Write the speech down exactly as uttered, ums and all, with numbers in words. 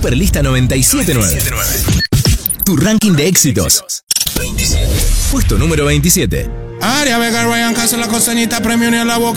Superlista noventa y siete punto nueve. Tu ranking de éxitos. veintisiete. Puesto número veintisiete. Aria Vega, Ryan Castro, la costanita, premio ni a la boca.